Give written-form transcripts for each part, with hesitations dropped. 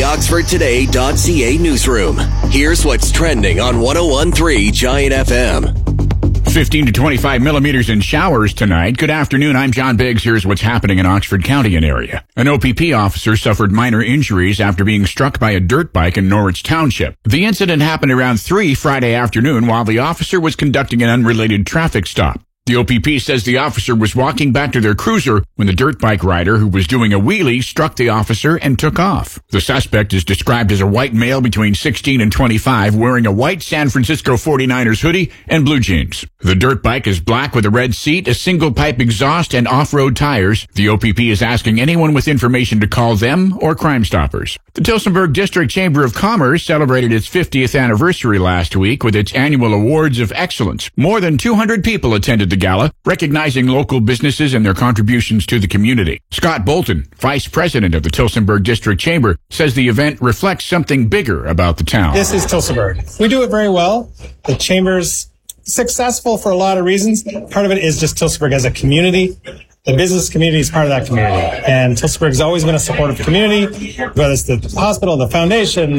OxfordToday.ca newsroom. Here's what's trending on 101.3 Giant FM. 15 to 25 millimeters in showers tonight. Good afternoon. I'm John Biggs. Here's what's happening in Oxford County and area. An OPP officer suffered minor injuries after being struck by a dirt bike in Norwich Township. The incident happened around 3 Friday afternoon while the officer was conducting an unrelated traffic stop. The OPP says the officer was walking back to their cruiser when the dirt bike rider, who was doing a wheelie, struck the officer and took off. The suspect is described as a white male between 16 and 25, wearing a white San Francisco 49ers hoodie and blue jeans. The dirt bike is black with a red seat, a single-pipe exhaust, and off-road tires. The OPP is asking anyone with information to call them or Crime Stoppers. The Tillsonburg District Chamber of Commerce celebrated its 50th anniversary last week with its annual Awards of Excellence. More than 200 people attended the gala, recognizing local businesses and their contributions to the community. Scott Bolton, Vice President of the Tillsonburg District Chamber, says the event reflects something bigger about the town. This is Tillsonburg. We do it very well. The Chamber's successful for a lot of reasons. Part of it is just Tillsonburg as a community. The business community is part of that community. And Tillsonburg has always been a supportive community, whether it's the hospital, the foundation,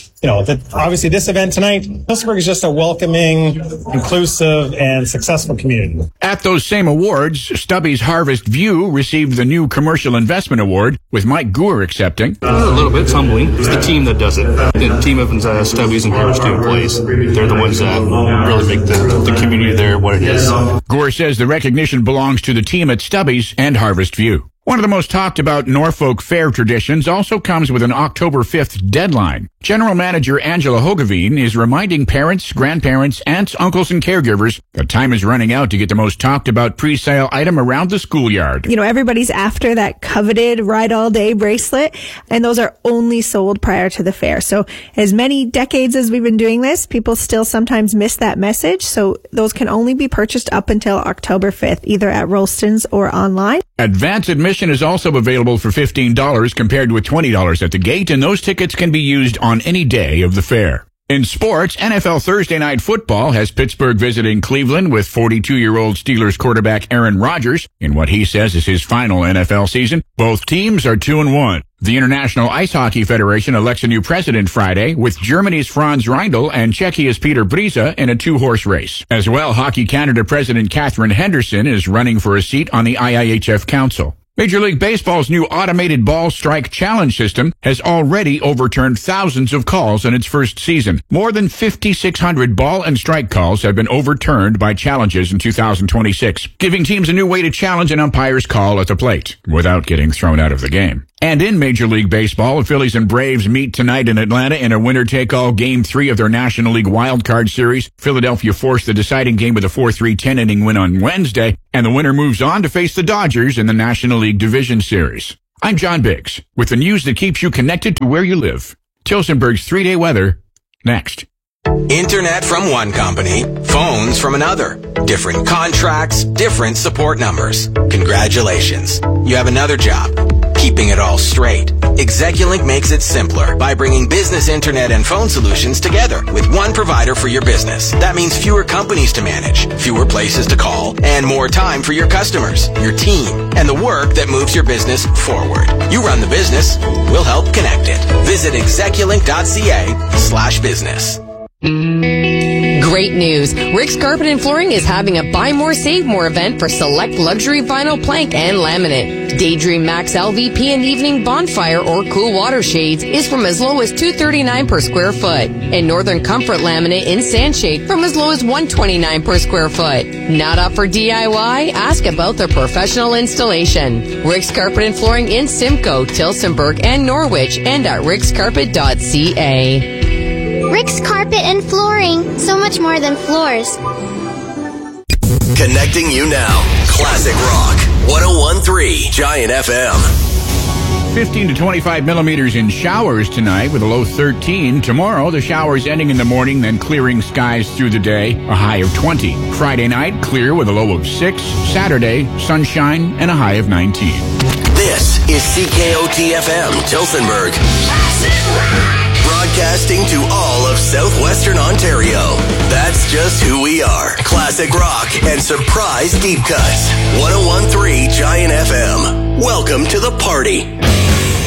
obviously this event tonight. Tillsonburg is just a welcoming, inclusive, and successful community. At those same awards, Stubby's Harvest View received the new Commercial Investment Award, with Mike Gour accepting. A little bit, it's humbling. It's the team that does it. The team of Stubby's and Harvest View employees. They're the ones that really make the community there what it is. Gour says the recognition belongs to the team at Stubby's and Harvest View. One of the most talked about Norfolk Fair traditions also comes with an October 5th deadline. General Manager Angela Hogeveen is reminding parents, grandparents, aunts, uncles, and caregivers that time is running out to get the most talked about pre-sale item around the schoolyard. You know, everybody's after that coveted Ride All Day bracelet, and those are only sold prior to the fair. So as many decades as we've been doing this, people still sometimes miss that message. So those can only be purchased up until October 5th, either at Rolston's or online. Advance admission is also available for $15 compared with $20 at the gate, and those tickets can be used on any day of the fair. In sports, NFL Thursday Night Football has Pittsburgh visiting Cleveland with 42-year-old Steelers quarterback Aaron Rodgers in what he says is his final NFL season. Both teams are 2-1. The International Ice Hockey Federation elects a new president Friday, with Germany's Franz Reindl and Czechia's Peter Brysa in a two-horse race. As well, Hockey Canada President Catherine Henderson is running for a seat on the IIHF Council. Major League Baseball's new automated ball strike challenge system has already overturned thousands of calls in its first season. More than 5,600 ball and strike calls have been overturned by challenges in 2026, giving teams a new way to challenge an umpire's call at the plate without getting thrown out of the game. And in Major League Baseball, the Phillies and Braves meet tonight in Atlanta in a winner-take-all Game 3 of their National League wildcard series. Philadelphia forced the deciding game with a 4-3 10-inning win on Wednesday, and the winner moves on to face the Dodgers in the National League Division Series. I'm John Biggs, with the news that keeps you connected to where you live. Tillsonburg's 3-day weather, next. Internet from one company, phones from another. Different contracts, different support numbers. Congratulations. You have another job. Keeping it all straight. Execulink makes it simpler by bringing business internet and phone solutions together with one provider for your business. That means fewer companies to manage, fewer places to call, and more time for your customers, your team, and the work that moves your business forward. You run the business, we'll help connect it. Visit execulink.ca/business. Great news! Rick's Carpet and Flooring is having a Buy More Save More event for select luxury vinyl plank and laminate. Daydream Max LVP and Evening Bonfire or Cool Water Shades is from as low as $239 per square foot. And Northern Comfort Laminate in Sandshade from as low as $129 per square foot. Not up for DIY? Ask about their professional installation. Rick's Carpet and Flooring in Simcoe, Tillsonburg, and Norwich, and at rickscarpet.ca. Rick's Carpet and Flooring. So much more than floors. Connecting you now. Classic Rock. 101.3 Giant FM. 15 to 25 millimeters in showers tonight with a low 13. Tomorrow, the showers ending in the morning, then clearing skies through the day, a high of 20. Friday night, clear with a low of 6. Saturday, sunshine and a high of 19. This is CKOT-FM, Tillsonburg. Classic Rock. Broadcasting to all of southwestern Ontario. That's just who we are. Classic rock and surprise deep cuts. 101.3 Giant FM. Welcome to the party.